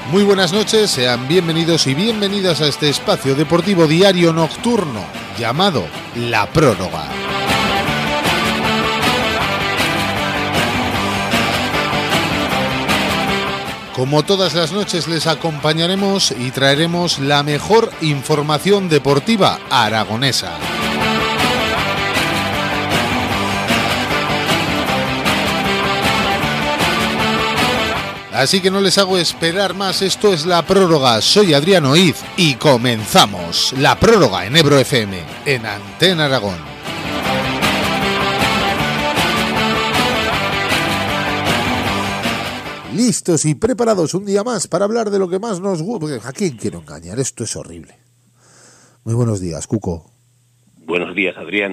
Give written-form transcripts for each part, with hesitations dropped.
Muy buenas noches, sean bienvenidos y bienvenidas a este espacio deportivo diario nocturno llamado La Prórroga. Como todas las noches les acompañaremos y traeremos la mejor información deportiva aragonesa. Así que no les hago esperar más, esto es La Prórroga, soy Adrián Oiz y comenzamos La Prórroga en Ebro FM, en Antena Aragón. Listos y preparados un día más para hablar de lo que más nos gusta. ¿A quién quiero engañar? Esto es horrible. Muy buenos días, Cuco. Buenos días, Adrián.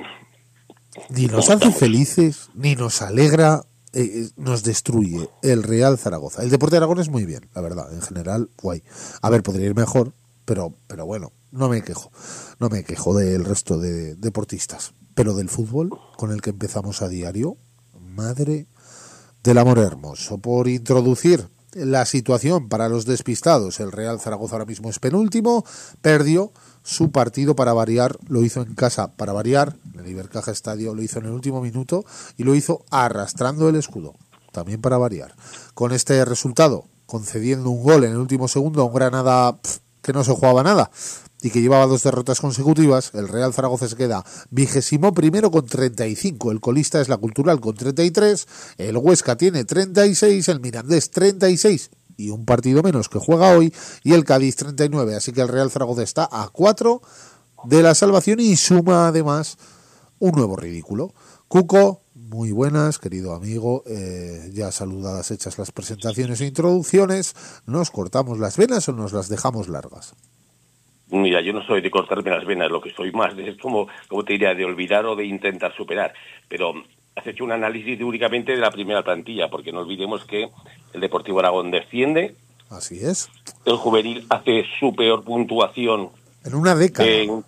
Ni nos hace felices, ni nos alegra, nos destruye el Real Zaragoza. El deporte de Aragón es muy bien, la verdad, en general, guay. A ver, podría ir mejor, pero bueno, no me quejo del resto de deportistas. Pero del fútbol, con el que empezamos a diario, madre del amor hermoso. Por introducir la situación para los despistados, el Real Zaragoza ahora mismo es penúltimo, perdió su partido para variar, lo hizo en casa para variar, en el Ibercaja Estadio, lo hizo en el último minuto y lo hizo arrastrando el escudo, también para variar. Con este resultado, concediendo un gol en el último segundo a un Granada que no se jugaba nada y que llevaba 2 derrotas consecutivas, el Real Zaragoza se queda 21º con 35, el colista es la Cultural con 33, el Huesca tiene 36, el Mirandés 36 y un partido menos que juega hoy, y el Cádiz 39, así que el Real Zaragoza está a 4 de la salvación y suma además un nuevo ridículo. Cuco, muy buenas, querido amigo, ya saludadas hechas las presentaciones e introducciones, ¿nos cortamos las venas o nos las dejamos largas? Mira, yo no soy de cortarme las venas, lo que soy más es como te diría, de olvidar o de intentar superar, pero has hecho un análisis únicamente de la primera plantilla, porque no olvidemos que el Deportivo Aragón desciende. Así es. El juvenil hace su peor puntuación en una década.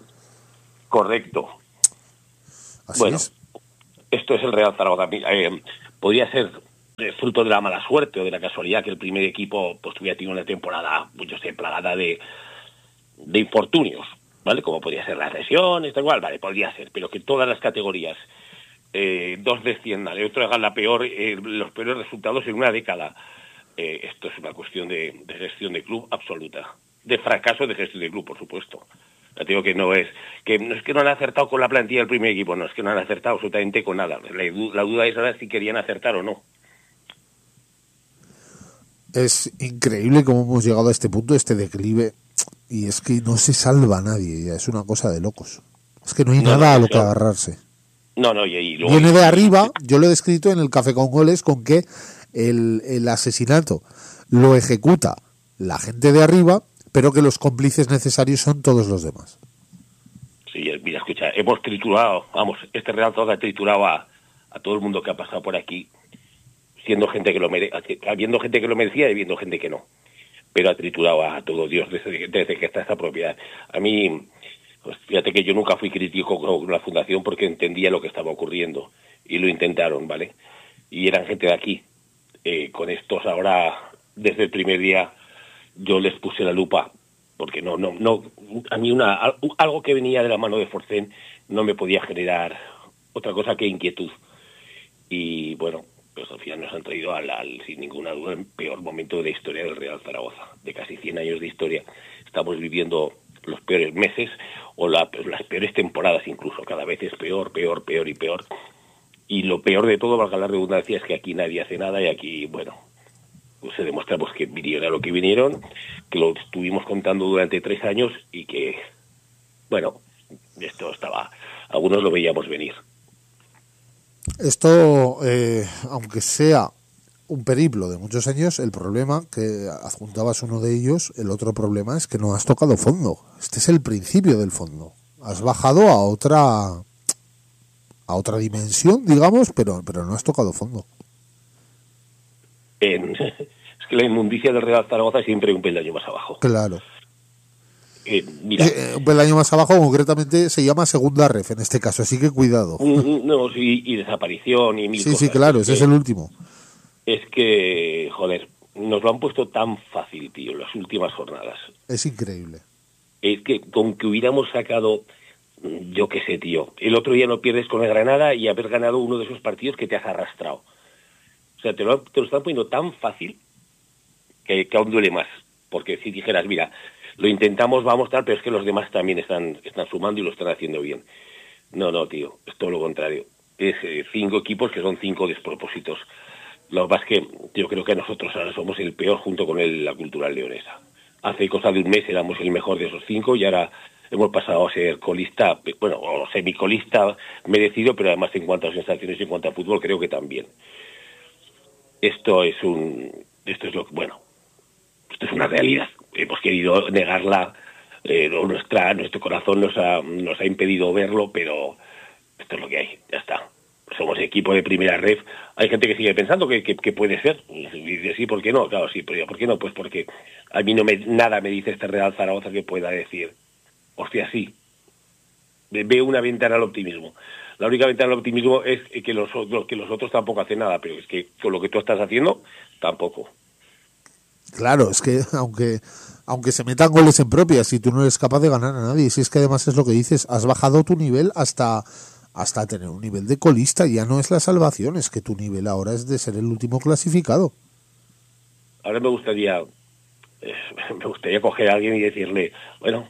Correcto. Así bueno, es. Esto es el Real Zaragoza. Podría ser fruto de la mala suerte o de la casualidad que el primer equipo pues hubiera tenido una temporada, pues yo sé, plagada de infortunios, ¿vale? Como podría ser las lesiones, tal cual, vale, podría ser, pero que todas las categorías, 2 desciendan, el otro hagan los peores resultados en una década. Esto es una cuestión de gestión de club absoluta, de fracaso de gestión de club, por supuesto. Ya te digo que no es que no han acertado con la plantilla del primer equipo, no es que no han acertado absolutamente con nada. La duda es ahora si querían acertar o no. Es increíble cómo hemos llegado a este punto, este declive, y es que no se salva a nadie, ya es una cosa de locos. Es que no hay nada a lo que agarrarse. No, y luego viene de arriba, yo lo he descrito en el Café con Goles, con que el asesinato lo ejecuta la gente de arriba, pero que los cómplices necesarios son todos los demás. Sí, mira, escucha, hemos triturado, este Real Zaragoza ha triturado a todo el mundo que ha pasado por aquí, habiendo gente que lo merecía y habiendo gente que no. Pero ha triturado a todo Dios desde que está esta propiedad. A mí, pues fíjate que yo nunca fui crítico con la fundación porque entendía lo que estaba ocurriendo y lo intentaron, ¿vale? Y eran gente de aquí. Con estos ahora, desde el primer día, yo les puse la lupa porque no, a mí algo que venía de la mano de Forcén no me podía generar otra cosa que inquietud. Y bueno, pues al final nos han traído sin ninguna duda, el peor momento de la historia del Real Zaragoza. De casi 100 años de historia, estamos viviendo los peores meses o las peores temporadas incluso. Cada vez es peor y peor. Y lo peor de todo, valga la redundancia, es que aquí nadie hace nada y aquí, bueno, pues se demuestra pues, que vinieron a lo que vinieron, que lo estuvimos contando durante 3 años y que, bueno, esto estaba, algunos lo veíamos venir. Esto, aunque sea un periplo de muchos años, el problema que adjuntabas uno de ellos, el otro problema es que no has tocado fondo. Este es el principio del fondo. Has bajado a otra dimensión, digamos, pero no has tocado fondo. Es que la inmundicia del Real Zaragoza siempre un peldaño más abajo. Claro. Mira, un peldaño más abajo, concretamente se llama segunda ref en este caso, así que cuidado. No, sí, y desaparición y mil cosas. Sí, claro, ese es el último. Es que, joder, nos lo han puesto tan fácil tío, en las últimas jornadas. Es increíble. Es que con que hubiéramos sacado, yo qué sé, tío, el otro día no pierdes con el Granada y haber ganado uno de esos partidos que te has arrastrado. O sea, te lo están poniendo tan fácil que aún duele más. Porque si dijeras, mira, lo intentamos, vamos tal, pero es que los demás también están sumando y lo están haciendo bien. No, tío, es todo lo contrario. Es 5 equipos que son 5 despropósitos. Lo que pasa es que yo creo que nosotros ahora somos el peor junto con la Cultural Leonesa. Hace cosa de un mes éramos el mejor de esos 5 y ahora hemos pasado a ser colista, bueno, o semicolista merecido, pero además en cuanto a sensaciones y en cuanto a fútbol creo que también. Esto es una realidad. Hemos querido negarla, nuestro corazón nos ha impedido verlo, pero esto es lo que hay, ya está. Somos equipo de primera ref. Hay gente que sigue pensando que puede ser. Y dice, sí, ¿por qué no? Claro, sí, pero ¿por qué no? Pues porque a mí nada me dice este Real Zaragoza que pueda decir, hostia, sí. Veo una ventana al optimismo. La única ventana al optimismo es que los otros tampoco hacen nada, pero es que con lo que tú estás haciendo, tampoco. Claro, es que aunque se metan goles en propias, si tú no eres capaz de ganar a nadie, si es que además es lo que dices, has bajado tu nivel hasta tener un nivel de colista, ya no es la salvación, es que tu nivel ahora es de ser el último clasificado. Ahora me gustaría coger a alguien y decirle, bueno,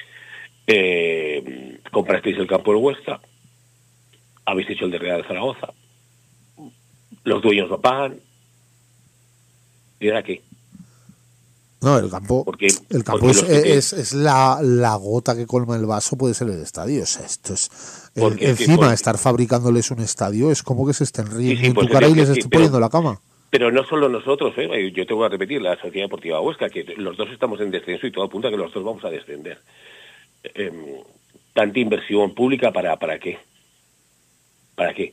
comprasteis el campo del Huesca, habéis hecho el de Real Zaragoza, los dueños lo pagan, ¿y ahora qué? No, el campo es la gota que colma el vaso, puede ser el estadio. O sea, esto es estar fabricándoles un estadio es como que se estén riendo en tu cara y les estén poniendo la cama. Pero no solo nosotros, yo te voy a repetir, la Sociedad Deportiva Huesca, que los dos estamos en descenso y todo apunta a que los dos vamos a descender. Tanta inversión pública, ¿para qué? ¿Para qué?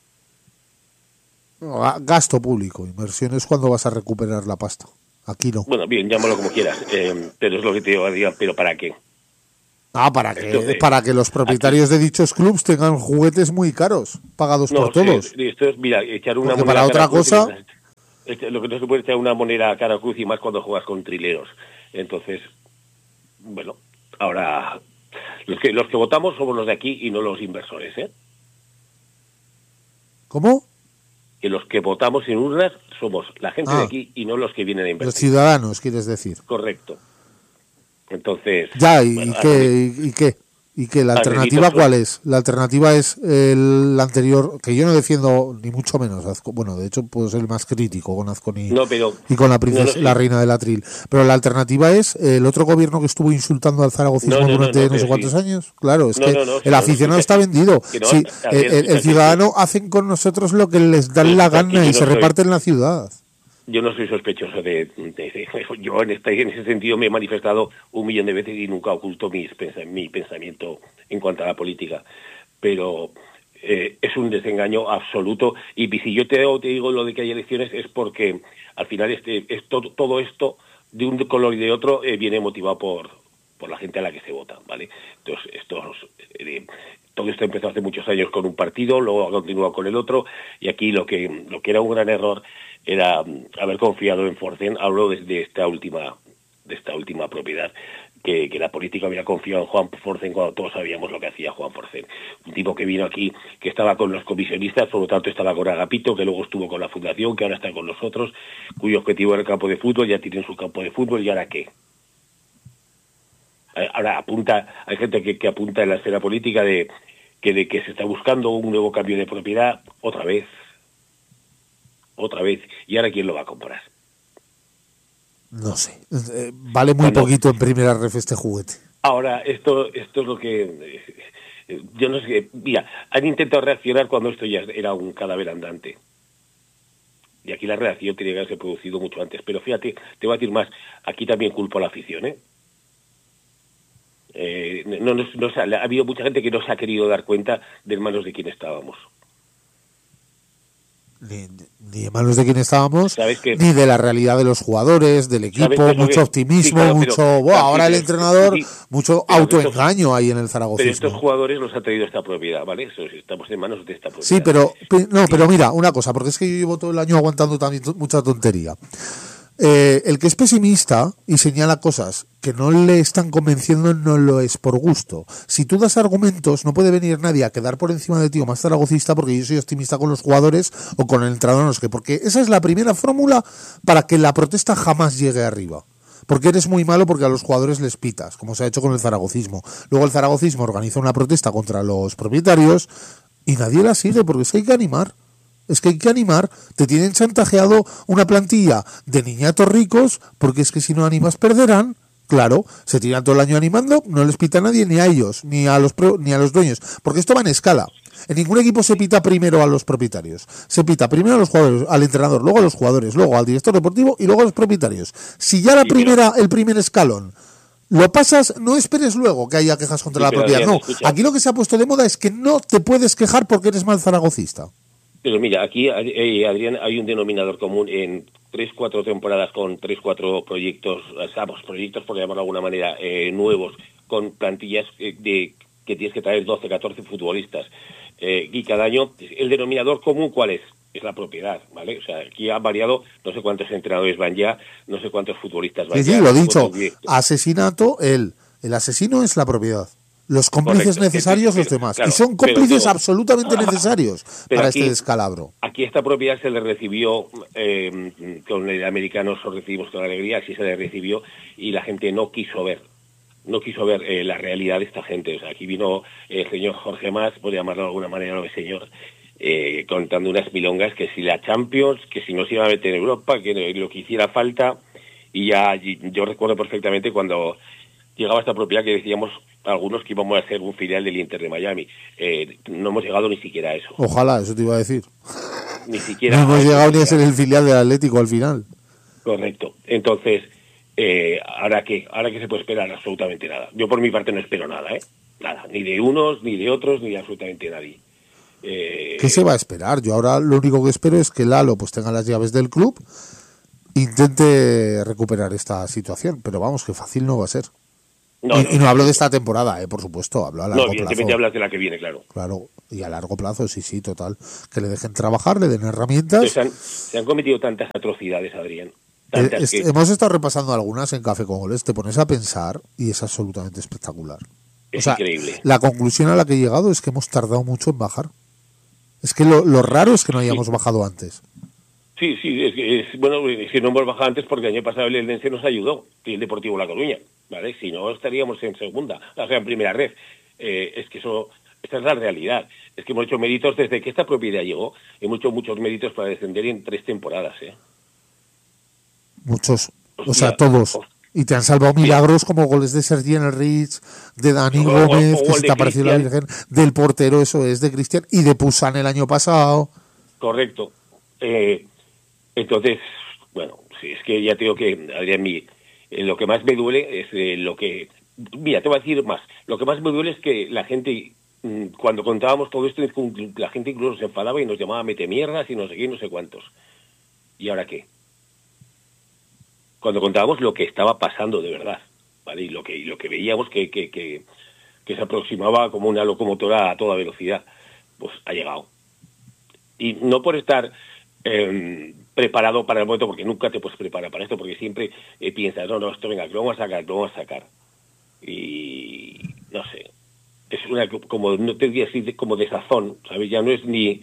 No, gasto público, inversión es cuando vas a recuperar la pasta. Aquí no. Bueno, bien, llámalo como quieras, pero es lo que te digo, pero ¿para qué? Para que los propietarios de dichos clubs tengan juguetes muy caros, pagados por todos. Sí, esto es, mira, echar una moneda para otra cosa. Lo que no se puede echar una moneda a cara cruz y más cuando juegas con trileros. Entonces, bueno, ahora los que votamos somos los de aquí y no los inversores, ¿eh? ¿Cómo? Que los que votamos en urnas somos la gente de aquí y no los que vienen a invertir. Los ciudadanos, quieres decir. Correcto. Entonces... Ya, ¿y qué? ¿Y qué? ¿La alternativa cuál es? La alternativa es el anterior, que yo no defiendo ni mucho menos. Bueno, de hecho puedo ser más crítico con Azcón y con la princesa, la reina del Atril. Pero la alternativa es el otro gobierno que estuvo insultando al zaragocismo durante no sé cuántos años. Claro, es que el aficionado está vendido. Sí, el ciudadano hacen con nosotros lo que les dan la gana y se reparten la ciudad. Yo no soy sospechoso yo en ese sentido me he manifestado 1.000.000 de veces y nunca oculto mi pensamiento en cuanto a la política, pero es un desengaño absoluto. Y si yo te digo lo de que hay elecciones es porque al final todo esto de un color y de otro viene motivado por la gente a la que se vota, ¿vale? Entonces todo esto empezó hace muchos años con un partido, luego ha continuado con el otro, y aquí lo que era un gran error era haber confiado en Forcén. Hablo de esta última propiedad, que la política hubiera confiado en Juan Forcén cuando todos sabíamos lo que hacía Juan Forcén. Un tipo que vino aquí, que estaba con los comisionistas, por lo tanto estaba con Agapito, que luego estuvo con la fundación, que ahora está con nosotros, cuyo objetivo era el campo de fútbol, ya tienen su campo de fútbol, ¿y ahora qué? Ahora hay gente que apunta en la esfera política de que se está buscando un nuevo cambio de propiedad otra vez, y ahora ¿quién lo va a comprar? No sé, vale muy poquito en primera ref este juguete. Ahora, esto es lo que... yo no sé, mira, han intentado reaccionar cuando esto ya era un cadáver andante. Y aquí la reacción tiene que haberse producido mucho antes. Pero fíjate, te voy a decir más, aquí también culpo a la afición, ¿eh? Ha habido mucha gente que no se ha querido dar cuenta de en manos de quién estábamos. Ni en manos de quién estábamos, ni de la realidad de los jugadores, del equipo, mucho optimismo, ahora el entrenador, mucho autoengaño ahí en el Zaragoza. Pero estos jugadores los ha traído esta propiedad, ¿vale? Estamos en manos de esta propiedad. Sí, pero mira, una cosa, porque es que yo llevo todo el año aguantando también mucha tontería. El que es pesimista y señala cosas que no le están convenciendo no lo es por gusto. Si tú das argumentos, no puede venir nadie a quedar por encima de ti o más zaragocista porque yo soy optimista con los jugadores o con el entrenador, no sé qué, porque esa es la primera fórmula para que la protesta jamás llegue arriba. Porque eres muy malo porque a los jugadores les pitas, como se ha hecho con el zaragocismo. Luego el zaragocismo organiza una protesta contra los propietarios y nadie la sigue porque es que hay que animar. Es que hay que animar, te tienen chantajeado una plantilla de niñatos ricos, porque es que si no animas perderán. Claro, se tiran todo el año animando, no les pita a nadie, ni a ellos, ni a los dueños, porque esto va en escala. En ningún equipo se pita primero a los propietarios. Se pita primero a los jugadores, al entrenador, luego a los jugadores, luego al director deportivo y luego a los propietarios. Si ya el primer escalón lo pasas, no esperes luego que haya quejas contra la propiedad. No, aquí lo que se ha puesto de moda es que no te puedes quejar porque eres mal zaragocista. Pero mira, aquí, Adrián, hay un denominador común en 3-4 temporadas con 3-4 proyectos, proyectos, por llamarlo de alguna manera, nuevos, con plantillas que tienes que traer 12, 14 futbolistas. Y cada año, el denominador común, ¿cuál es? Es la propiedad, ¿vale? O sea, aquí ha variado, no sé cuántos entrenadores van ya, no sé cuántos futbolistas van ya. Sí, lo he dicho, asesinato, el asesino es la propiedad. Los cómplices necesarios los demás. Claro, y son cómplices absolutamente necesarios para aquí, este descalabro. Aquí esta propiedad se le recibió, con el americano lo recibimos con alegría, así se le recibió, y la gente no quiso ver la realidad de esta gente. O sea, aquí vino el señor Jorge Mas, por llamarlo de alguna manera, no el señor, contando unas milongas que si la Champions, que si no se iba a meter en Europa, que lo que hiciera falta, y ya yo recuerdo perfectamente cuando llegaba esta propiedad que decíamos algunos que íbamos a ser un filial del Inter de Miami. No hemos llegado ni siquiera a eso. Ojalá, eso te iba a decir. Ni siquiera. No hemos llegado ni a ser el filial del Atlético al final. Correcto. Entonces, ¿ahora qué? ¿Ahora qué se puede esperar? Absolutamente nada. Yo por mi parte no espero nada, ¿eh? Nada. Ni de unos, ni de otros, ni de absolutamente nadie. ¿Qué se va a esperar? Yo ahora lo único que espero es que Lalo pues tenga las llaves del club, intente recuperar esta situación, pero vamos, que fácil no va a ser. Y no hablo de esta temporada, por supuesto, hablo a largo plazo. No, evidentemente hablas de la que viene, claro. Claro, y a largo plazo, sí, total. Que le dejen trabajar, le den herramientas. Se han cometido tantas atrocidades, Adrián. Hemos estado repasando algunas en Café con Goles, te pones a pensar y es absolutamente espectacular. Es increíble. La conclusión a la que he llegado es que hemos tardado mucho en bajar. Es que lo raro es que no hayamos bajado antes. Sí, bueno, es que no hemos bajado antes porque el año pasado el Eldense nos ayudó, y el Deportivo La Coruña, ¿vale? Si no, estaríamos en segunda, o sea, en primera red. Es que esta es la realidad. Es que hemos hecho méritos desde que esta propiedad llegó, hemos hecho muchos méritos para descender en 3 temporadas, Muchos, o sea, todos. Y te han salvado milagros como goles de Sergi Enrich, de Dani Gómez, que se te apareció la Virgen, del portero, eso es, de Cristian, y de Pusan el año pasado. Correcto. Entonces, bueno, sí, es que ya tengo que, Adrián, lo que más me duele es lo que... Mira, te voy a decir más. Lo que más me duele es que la gente, cuando contábamos todo esto, la gente incluso se enfadaba y nos llamaba metemierdas y no sé qué, no sé cuántos. ¿Y ahora qué? Cuando contábamos lo que estaba pasando de verdad, ¿vale? Y lo que veíamos que se aproximaba como una locomotora a toda velocidad, pues ha llegado. Y no por estar preparado para el momento, porque nunca te puedes preparar para esto, porque siempre piensas, no, esto venga, lo vamos a sacar. Y no sé, es una, como no te diría así, como desazón, ¿sabes? Ya no es ni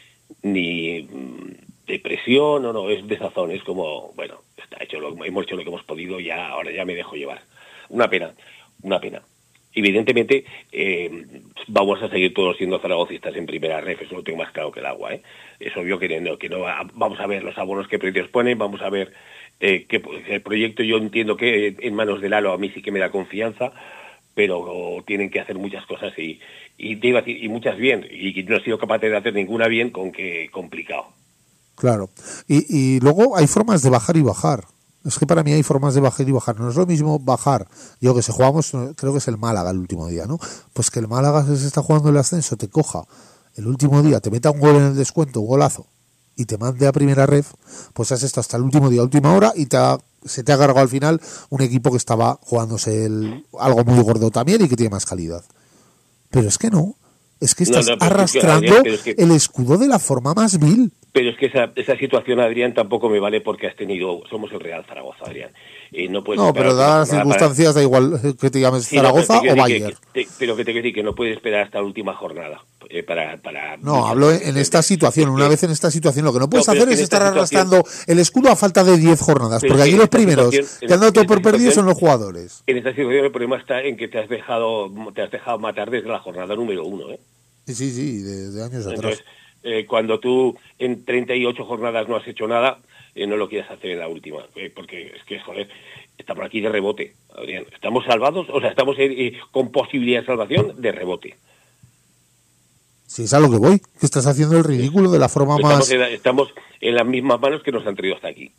depresión, no, es desazón, es como, bueno, está hecho, hemos hecho lo que hemos podido, ahora ya me dejo llevar. Una pena. Evidentemente, vamos a seguir todos siendo zaragocistas en primera ref, eso lo tengo más claro que el agua, Es obvio que no vamos a ver los abonos que precios ponen, vamos a ver que el proyecto, yo entiendo que en manos de Lalo a mí sí que me da confianza, pero tienen que hacer muchas cosas y te iba a decir, y muchas bien, y no he sido capaz de hacer ninguna bien, con que complicado. Claro, y luego hay formas de bajar y bajar. Es que para mí hay formas de bajar y bajar. No es lo mismo bajar. Yo que sé, jugamos, creo que es el Málaga el último día, ¿no? Pues que el Málaga se está jugando el ascenso, te coja el último día, te meta un gol en el descuento, un golazo, y te mande a primera ref, pues has estado hasta el último día, última hora, y se te ha cargado al final un equipo que estaba jugándose algo muy gordo también y que tiene más calidad. Pero es que no. Es que estás arrastrando el escudo de la forma más vil. Pero es que esa situación, Adrián, tampoco me vale porque somos el Real Zaragoza, Adrián. No puedes No, pero dadas las circunstancias da igual que te llames Zaragoza o Bayern. Pero que te quiero decir que no puedes esperar hasta la última jornada para no, hablo en esta situación. Una vez en esta situación, lo que no puedes hacer es estar arrastrando el escudo a falta de 10 jornadas, porque aquí los primeros que han dado todo por perdido son los jugadores. En esta situación el problema está en que te has dejado matar desde la jornada número 1, ¿eh? Sí, desde años Entonces, atrás. Cuando tú en 38 jornadas no has hecho nada, no lo quieras hacer en la última, porque es que, joder, estamos aquí de rebote, Adrián. Estamos salvados, o sea, estamos con posibilidad de salvación de rebote. Sí, es a lo que voy, que estás haciendo el ridículo de la forma más... Estamos en las mismas manos que nos han traído hasta aquí.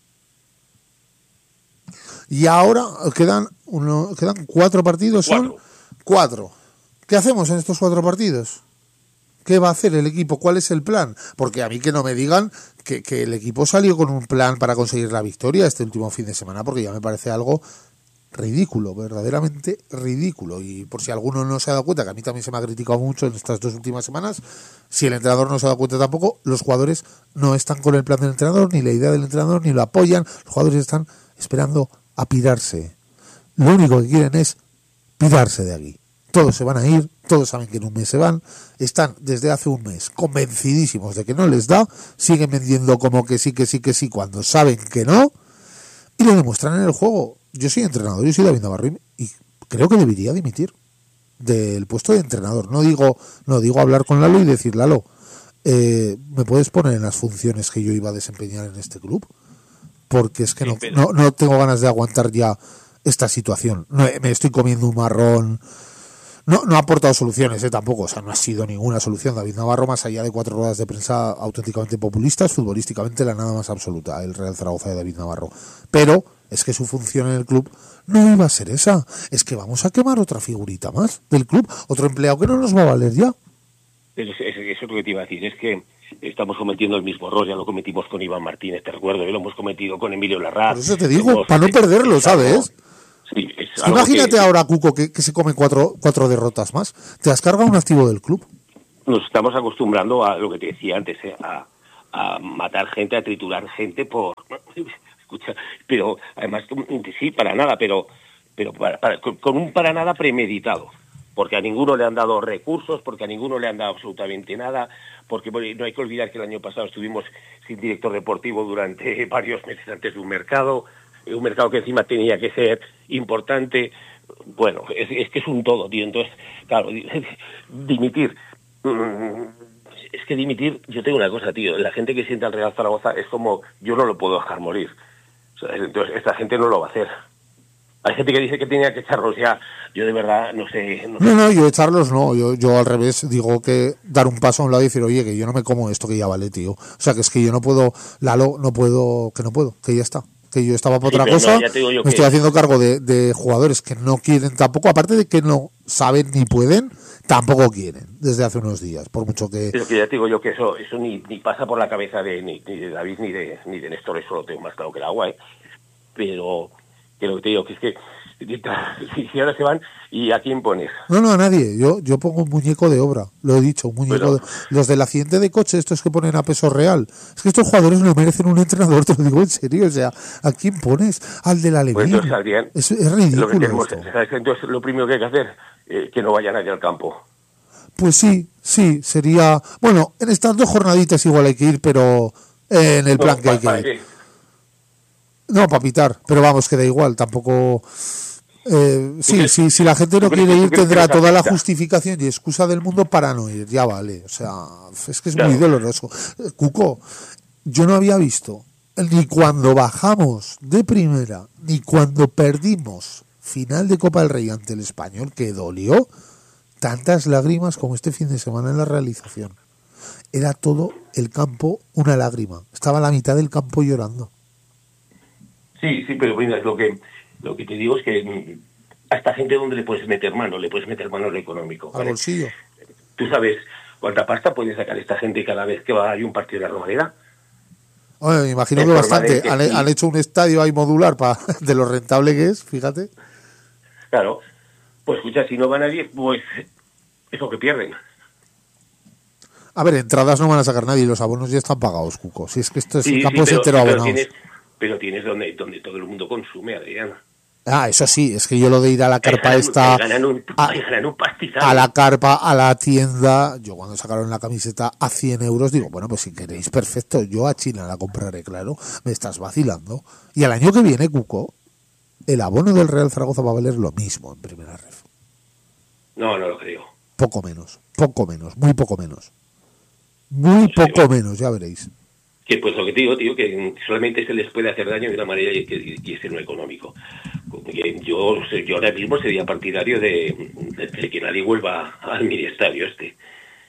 Y ahora quedan 4 partidos, ¿son? 4. ¿Qué hacemos en estos 4 partidos? ¿Qué va a hacer el equipo? ¿Cuál es el plan? Porque a mí que no me digan que el equipo salió con un plan para conseguir la victoria este último fin de semana, porque ya me parece algo ridículo, verdaderamente ridículo. Y por si alguno no se ha dado cuenta, que a mí también se me ha criticado mucho en estas 2 últimas semanas, si el entrenador no se ha dado cuenta tampoco, los jugadores no están con el plan del entrenador, ni la idea del entrenador, ni lo apoyan. Los jugadores están esperando a pirarse. Lo único que quieren es pirarse de aquí. Todos se van a ir, todos saben que en un mes se van, están desde hace un mes convencidísimos de que no les da, siguen vendiendo como que sí, cuando saben que no, y lo demuestran en el juego. Yo soy entrenador, yo soy David Navarro y creo que debería dimitir del puesto de entrenador. No digo hablar con Lalo y decir, Lalo, ¿me puedes poner en las funciones que yo iba a desempeñar en este club? Porque es que no tengo ganas de aguantar ya esta situación. Me estoy comiendo un marrón. No ha aportado soluciones, tampoco, o sea, no ha sido ninguna solución David Navarro, más allá de 4 ruedas de prensa auténticamente populistas, futbolísticamente la nada más absoluta, el Real Zaragoza de David Navarro. Pero es que su función en el club no iba a ser esa, es que vamos a quemar otra figurita más del club, otro empleado que no nos va a valer ya. Eso es lo que te iba a decir, es que estamos cometiendo el mismo error, ya lo cometimos con Iván Martínez, te recuerdo, lo hemos cometido con Emilio Larraz. Por eso te digo, para no perderlo, ¿sabes? Sí, imagínate ahora, Cuco, que se come 4 derrotas más. Te has cargado un activo del club. Nos estamos acostumbrando a lo que te decía antes, a matar gente, a triturar gente por... Escucha, pero además, sí, para nada, pero con un para nada premeditado. Porque a ninguno le han dado recursos, porque a ninguno le han dado absolutamente nada, porque no hay que olvidar que el año pasado estuvimos sin director deportivo durante varios meses antes de un mercado que encima tenía que ser importante. Bueno, es que es un todo, tío. Entonces, claro, dimitir. Es que dimitir, yo tengo una cosa, tío. La gente que siente al Real Zaragoza es como, yo no lo puedo dejar morir. O sea, entonces, esta gente no lo va a hacer. Hay gente que dice que tenía que echarlos ya. Yo de verdad no sé. No, yo echarlos no. Yo al revés digo que dar un paso a un lado y decir, oye, que yo no me como esto que ya vale, tío. O sea, que es que yo no puedo, Lalo, que ya está. Que yo estaba por otra cosa, me estoy haciendo cargo de jugadores que no quieren tampoco, aparte de que no saben ni pueden, tampoco quieren, desde hace unos días, por mucho que... Pero que ya te digo yo que eso ni pasa por la cabeza ni de David ni de Néstor, eso lo tengo más claro que el agua, Pero que lo que te digo, que es que si ahora se van, ¿y a quién pones? No, a nadie. Yo pongo un muñeco de obra, lo he dicho, un muñeco los del accidente de coche, estos que ponen a peso real. Es que estos jugadores no merecen un entrenador, te lo digo en serio. O sea, ¿a quién pones? Al del Alevín. Pues es ridículo. Entonces, lo primero que hay que hacer, que no vaya nadie al campo. Pues sí, sería... Bueno, en estas 2 jornaditas igual hay que ir, pero en el plan que hay que ir. No, para pitar, pero vamos, que da igual, tampoco... si la gente no quiere ir, tendrá toda la justificación y excusa del mundo para no ir, ya vale. O sea, es que es muy doloroso. Cuco, yo no había visto, ni cuando bajamos de primera, ni cuando perdimos final de Copa del Rey ante el Español, que dolió, tantas lágrimas como este fin de semana en la realización. Era todo el campo una lágrima. Estaba la mitad del campo llorando. Sí, pero mira, lo que te digo es que a esta gente, ¿dónde le puedes meter mano? Le puedes meter mano en lo económico. ¿Al bolsillo? ¿Tú sabes cuánta pasta puede sacar esta gente cada vez que hay un partido de la Romareda? Bueno, me imagino que bastante. Han hecho un estadio ahí modular de lo rentable que es, fíjate. Claro. Pues escucha, si no va nadie, pues eso que pierden. A ver, entradas no van a sacar nadie y los abonos ya están pagados, Cuco. Si es que esto es un Sí, campo entero abonados. Pero tienes donde todo el mundo consume, Adrián. Ah, eso sí, es que yo lo de ir a la carpa ganan un pastizal. a la carpa, a la tienda, yo cuando sacaron la camiseta a 100 euros, digo, bueno, pues si queréis, perfecto, yo a China la compraré, claro, me estás vacilando. Y el año que viene, Cuco, el abono del Real Zaragoza va a valer lo mismo en primera ref. No lo creo. Poco menos, muy poco menos. Muy poco menos, ya veréis. Que pues lo que te digo, tío, que solamente se les puede hacer daño de una manera y es en lo económico. Yo ahora mismo sería partidario de que nadie vuelva al mini estadio este.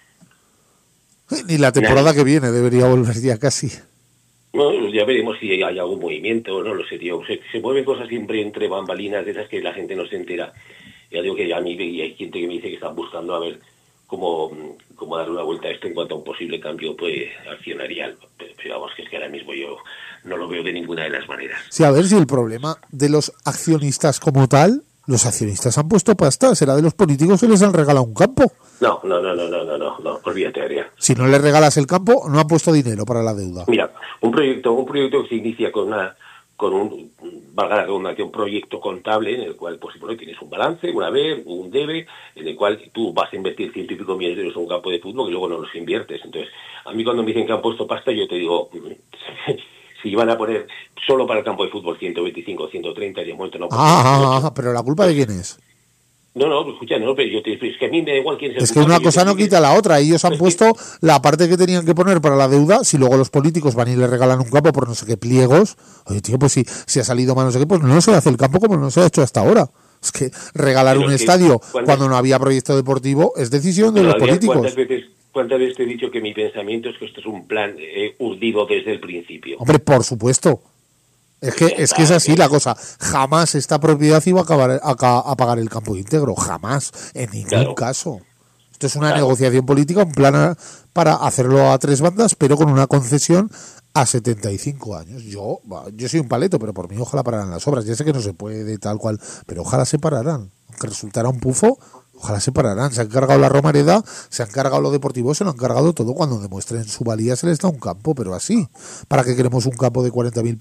Ni la temporada que viene debería volver ya casi. Bueno, ya veremos si hay algún movimiento, no lo sé, tío. Se mueven cosas siempre entre bambalinas de esas que la gente no se entera. Ya digo que a mí y hay gente que me dice que están buscando a ver cómo dar una vuelta a esto en cuanto a un posible cambio accionarial. Pero vamos, que es que ahora mismo yo no lo veo de ninguna de las maneras. Sí, a ver si el problema de los accionistas como tal, los accionistas han puesto pasta, será de los políticos que les han regalado un campo. No, olvídate, Adrián. Si no le regalas el campo, no han puesto dinero para la deuda. Mira, un proyecto que se inicia valga la redundancia, un proyecto contable en el cual, pues bueno, tienes un balance, un haber, un debe, en el cual tú vas a invertir 100 y pico millones de euros en un campo de fútbol y luego no los inviertes. Entonces, a mí cuando me dicen que han puesto pasta, yo te digo, si van a poner solo para el campo de fútbol 125, 130, y de momento no. Pero la culpa de quién es. No, escucha, pero es que a mí me da igual quién sea. Es que una cosa no quita la otra. Ellos han puesto la parte que tenían que poner para la deuda. Si luego los políticos van y le regalan un campo por no sé qué pliegos, oye, tío, pues si ha salido mal no sé qué, pues no se hace el campo como no se ha hecho hasta ahora. Es que regalar un estadio cuando no había proyecto deportivo es decisión de los políticos. ¿Cuántas veces te he dicho que mi pensamiento es que esto es un plan urdido desde el principio? Hombre, por supuesto. Es que es así la cosa. Jamás esta propiedad iba a pagar el campo íntegro. Jamás. En ningún caso. Esto es una negociación política, un plan para hacerlo a 3 bandas, pero con una concesión a 75 años. Yo soy un paleto, pero por mí ojalá pararan las obras. Ya sé que no se puede tal cual, pero ojalá se pararán. Aunque resultara un pufo, ojalá se pararán. Se han cargado la Romareda, se han cargado lo deportivo, se lo han cargado todo. Cuando demuestren su valía se les da un campo, pero así. ¿Para qué queremos un campo de 40.000